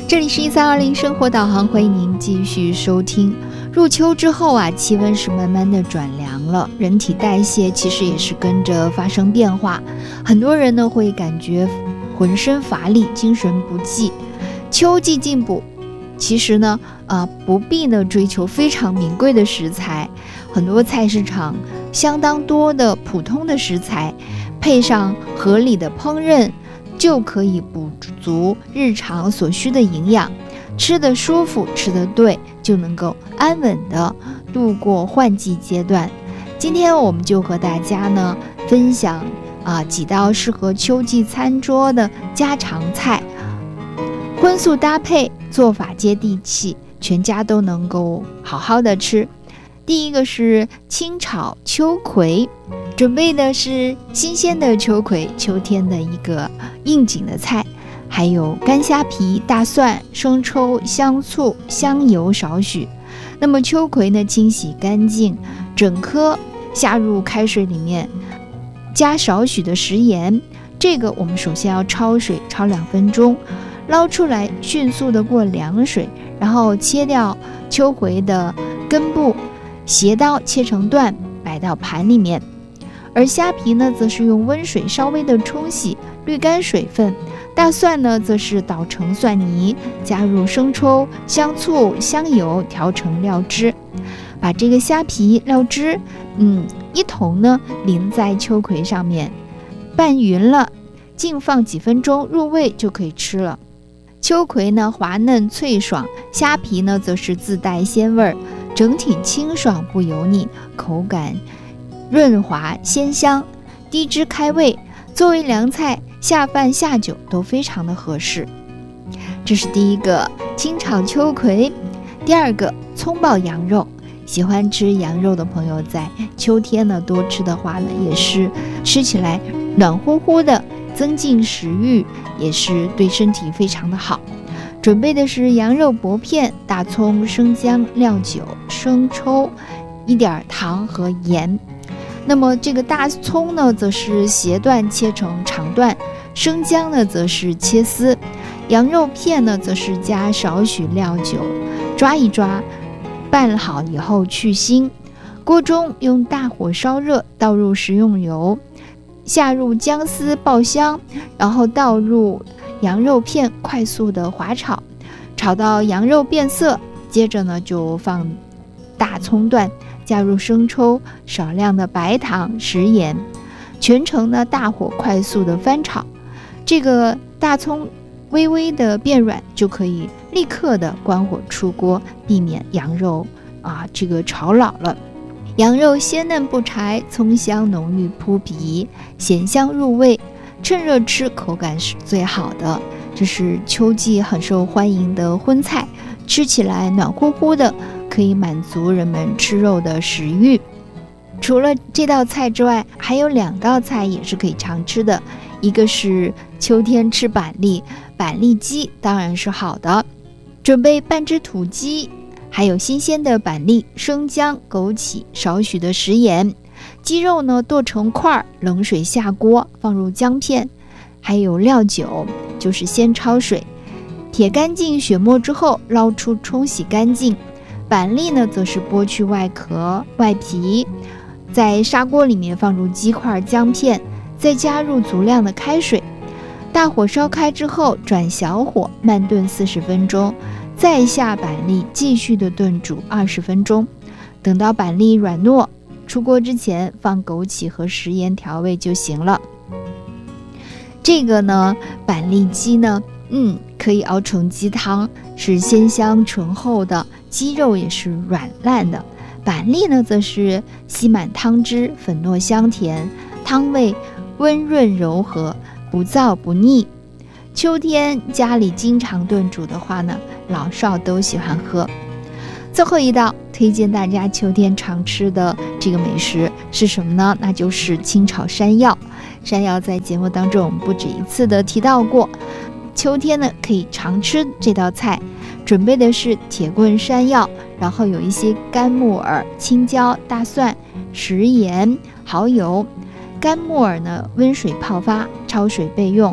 这里是1320生活导航，欢迎您继续收听。入秋之后啊，气温是慢慢的转凉了，人体代谢其实也是跟着发生变化。很多人呢会感觉浑身乏力，精神不济。秋季进补，其实呢不必呢追求非常名贵的食材，很多菜市场相当多的普通的食材，配上合理的烹饪，就可以补足日常所需的营养，吃得舒服，吃得对，就能够安稳的度过换季阶段。今天我们就和大家呢分享几道适合秋季餐桌的家常菜，荤素搭配，做法接地气，全家都能够好好的吃。第一个是清炒秋葵，准备的是新鲜的秋葵，秋天的一个应景的菜，还有干虾皮、大蒜、生抽、香醋、香油少许。那么秋葵呢，清洗干净，整颗下入开水里面，加少许的食盐。这个我们首先要焯水，焯2分钟，捞出来，迅速的过凉水，然后切掉秋葵的根部，斜刀切成段，摆到盘里面。而虾皮呢，则是用温水稍微的冲洗，滤干水分。大蒜呢，则是捣成蒜泥，加入生抽、香醋、香油，调成料汁。把这个虾皮料汁一同呢淋在秋葵上面，拌匀了，静放几分钟，入味就可以吃了。秋葵呢滑嫩脆爽，虾皮呢则是自带鲜味儿，整体清爽不油腻，口感润滑鲜香，低脂开胃，作为凉菜，下饭下酒都非常的合适。这是第一个清炒秋葵。第二个葱爆羊肉，喜欢吃羊肉的朋友在秋天呢多吃的话呢，也是吃起来暖乎乎的，增进食欲，也是对身体非常的好。准备的是羊肉薄片、大葱、生姜、料酒、生抽，一点糖和盐。那么这个大葱呢，则是斜段切成长段，生姜呢，则是切丝，羊肉片呢，则是加少许料酒，抓一抓，拌好以后去腥。锅中用大火烧热，倒入食用油，下入姜丝爆香，然后倒入羊肉片，快速的滑炒，炒到羊肉变色，接着呢就放大葱段，加入生抽，少量的白糖、食盐，全程呢大火快速的翻炒。这个大葱微微的变软，就可以立刻的关火出锅，避免羊肉这个炒老了。羊肉鲜嫩不柴，葱香浓郁扑鼻，咸香入味，趁热吃口感是最好的。这是秋季很受欢迎的荤菜，吃起来暖乎乎的，可以满足人们吃肉的食欲。除了这道菜之外，还有2道菜也是可以常吃的，一个是秋天吃板栗，板栗鸡当然是好的。准备半只土鸡，还有新鲜的板栗、生姜、枸杞，少许的食盐。鸡肉呢剁成块，冷水下锅，放入姜片，还有料酒，就是先焯水，撇干净血沫之后捞出冲洗干净。板栗呢，则是剥去外壳、外皮，在砂锅里面放入鸡块、姜片，再加入足量的开水，大火烧开之后，转小火慢炖40分钟，再下板栗继续的炖煮20分钟，等到板栗软糯，出锅之前放枸杞和食盐调味就行了。这个呢，板栗鸡呢，可以熬成鸡汤，是鲜香醇厚的，鸡肉也是软烂的。板栗呢，则是吸满汤汁，粉糯香甜，汤味温润柔和，不燥不腻。秋天家里经常炖煮的话呢，老少都喜欢喝。最后一道推荐大家秋天常吃的这个美食是什么呢？那就是清炒山药。山药在节目当中我们不止一次的提到过，秋天呢可以常吃这道菜。准备的是铁棍山药，然后有一些干木耳、青椒、大蒜、食盐、蚝油。干木耳呢温水泡发，焯水备用。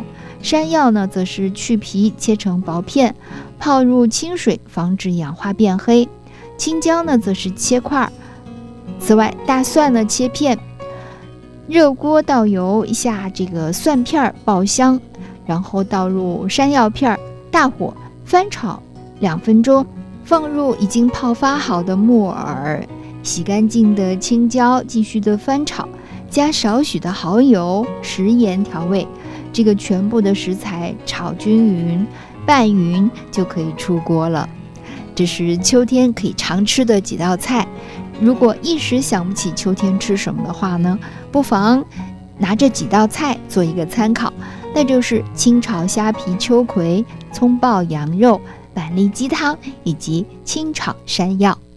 山药呢，则是去皮切成薄片，泡入清水，防止氧化变黑。青椒呢，则是切块。此外，大蒜呢切片，热锅倒油，下这个蒜片爆香，然后倒入山药片，大火翻炒2分钟，放入已经泡发好的木耳，洗干净的青椒，继续的翻炒，加少许的蚝油、食盐调味。这个全部的食材炒均匀、拌匀就可以出锅了。这是秋天可以常吃的几道菜。如果一时想不起秋天吃什么的话呢，不妨拿这几道菜做一个参考，那就是清炒虾皮秋葵、葱爆羊肉、板栗鸡汤以及清炒山药。